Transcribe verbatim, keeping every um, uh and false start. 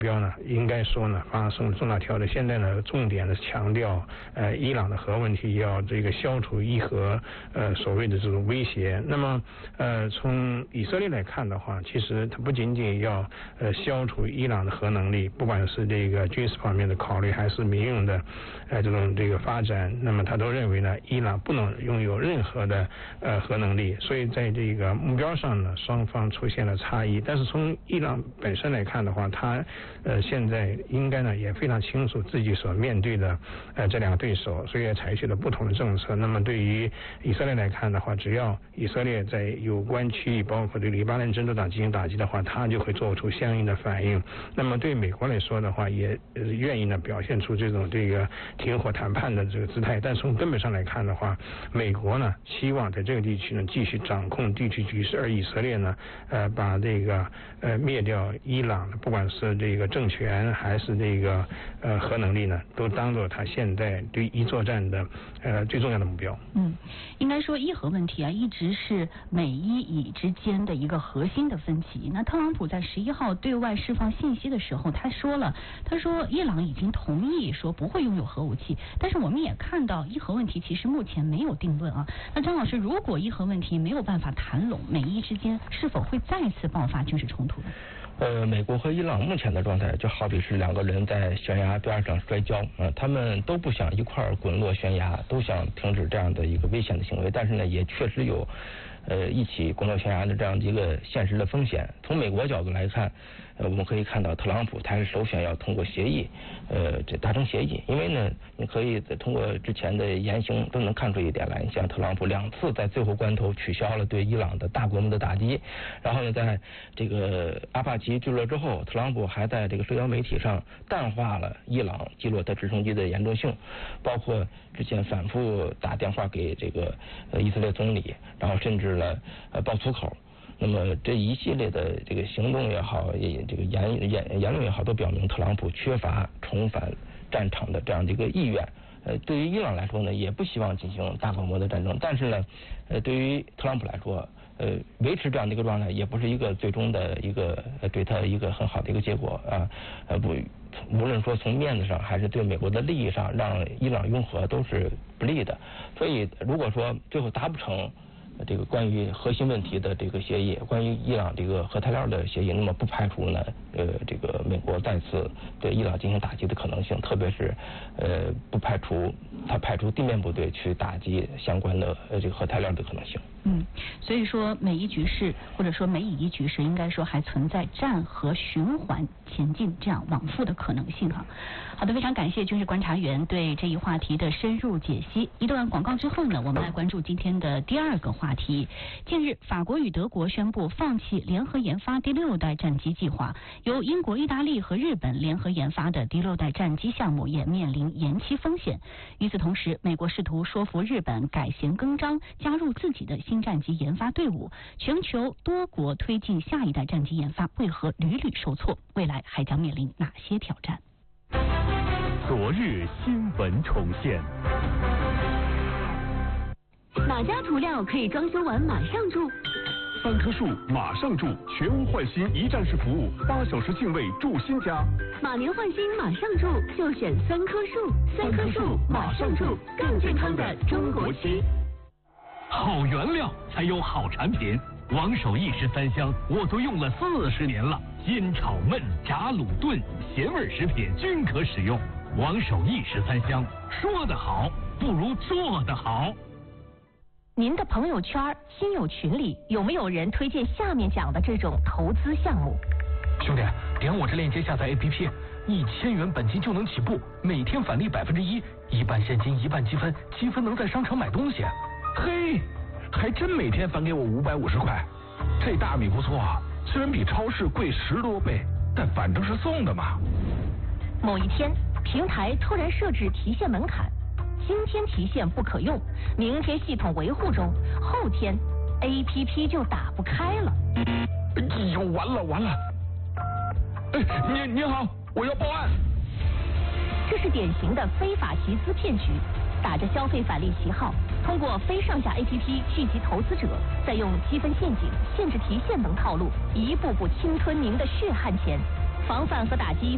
标呢，应该说呢，发送重大挑战。现在呢，重点的强调，呃，伊朗的核问题要这个消除伊核呃所谓的这种威胁。那么，呃，从以色列来看的话，其实它不仅仅要呃消除伊朗的核能力，不管是这个军事方面的考虑，还是民用的呃这种这个发展，那么他都认为呢，伊朗不能拥有任何的呃核能力。所以在这个目标上呢，双方出现了差异。但是从伊朗本身来看的话，它呃，现在应该呢也非常清楚自己所面对的呃这两个对手，所以也采取了不同的政策。那么对于以色列来看的话，只要以色列在有关区域，包括对黎巴嫩真主党进行打击的话，他就会做出相应的反应。那么对美国来说的话，也呃愿意呢表现出这种这个停火谈判的这个姿态。但从根本上来看的话，美国呢希望在这个地区呢继续掌控地区局势，而以色列呢呃把这个呃灭掉伊朗，不管是这个政权还是这个呃核能力呢，都当做他现在对伊作战的呃最重要的目标。 嗯，应该说伊核问题啊，一直是美伊以之间的一个核心的分歧。那特朗普在十一号对外释放信息的时候，他说了，他说伊朗已经同意说不会拥有核武器，但是我们也看到伊核问题其实目前没有定论啊。那张老师，如果伊核问题没有办法谈拢，美伊之间是否会再次爆发军事冲突呢？ 呃，美国和伊朗目前的状态就好比是两个人在悬崖边上摔跤，呃，他们都不想一块儿滚落悬崖，都想停止这样的一个危险的行为，但是呢，也确实有呃一起滚落悬崖的这样的一个现实的风险。从美国角度来看，呃，我们可以看到特朗普他是首选要通过协议，呃，这达成协议，因为呢，你可以通过之前的言行都能看出一点来，像特朗普两次在最后关头取消了对伊朗的大规模的打击，然后呢，在这个阿帕奇坠落之后，特朗普还在这个社交媒体上淡化了伊朗击落他直升机的严重性，包括之前反复打电话给这个呃以色列总理，然后甚至了呃爆粗口。那么这一系列的这个行动也好，也这个言言言论也好，都表明特朗普缺乏重返战场的这样的一个意愿。呃，对于伊朗来说呢，也不希望进行大规模的战争，但是呢，呃，对于特朗普来说，呃，维持这样的一个状态，也不是一个最终的一个呃对他一个很好的一个结果啊。呃，不，无论说从面子上还是对美国的利益上，让伊朗拥核都是不利的。所以，如果说最后达不成这个关于核心问题的这个协议，关于伊朗这个核材料的协议，那么不排除呢，呃，这个美国再次对伊朗进行打击的可能性，特别是呃，不排除他派出地面部队去打击相关的呃这个核材料的可能性。 嗯，所以说美伊局势或者说美以伊局势，应该说还存在战和循环前进这样往复的可能性哈。好的，非常感谢军事观察员对这一话题的深入解析。一段广告之后呢，我们来关注今天的第二个话题。近日，法国与德国宣布放弃联合研发第六代战机计划，由英国、意大利和日本联合研发的第六代战机项目也面临延期风险。与此同时，美国试图说服日本改弦更张，加入自己的新战机研发队伍。全球多国推进下一代战机研发，为何屡屡受挫？未来还将面临哪些挑战？ 昨日新闻重现。 哪家涂料可以装修完马上住？ 三棵树马上住，全屋换新一站式服务，八小时净位住新家。 马年换新马上住，就选三棵树。三棵树马上住，更健康的中国漆。 好原料才有好产品，王守义十三香我都用了四十年了，煎炒焖炸卤炖咸味食品均可使用。王守义十三香，说得好不如做得好。 您的朋友圈、亲友群里有没有人推荐下面讲的这种投资项目？ 兄弟，点我这链接下载 A P P， 一千元本金就能起步，每天返利百分之一，一半现金一半积分，积分能在商场买东西。嘿，还真每天返给我五百五十块，这大米不错，虽然比超市贵十多倍，但反正是送的嘛。 某一天，平台突然设置提现门槛。今天提现不可用，明天系统维护中，后天 A P P 就打不开了。 哎呦，完了完了！哎，你你好，我要报案。 这是典型的非法集资骗局，打着消费返利旗号，通过非上下 A P P 聚集投资者，再用积分陷阱、限制提现等套路，一步步侵吞您的血汗钱。防范和打击